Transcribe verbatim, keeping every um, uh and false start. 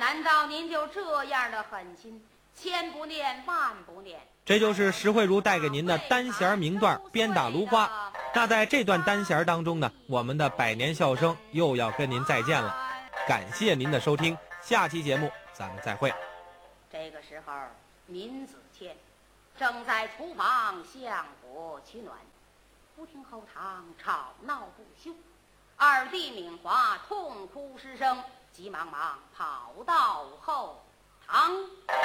难道您就这样的狠心，千不念万不念？ 这就是石慧茹带给您的单弦名段《鞭打芦花》。那在这段单弦当中呢，我们的百年笑声又要跟您再见了。感谢您的收听，下期节目咱们再会。 这个时候，闵子骞正在厨房向火取暖，忽听后堂吵闹不休，二弟敏华痛哭失声，急忙忙跑到后堂。